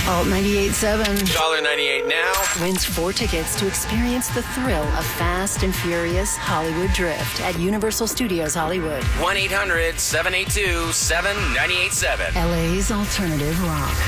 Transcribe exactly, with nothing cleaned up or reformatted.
Alt ninety-eight point seven one ninety-eight now. wins four tickets to experience the thrill of Fast and Furious Hollywood Drift at Universal Studios Hollywood. one eight hundred seven eight two seven nine eight seven. L A's alternative rock.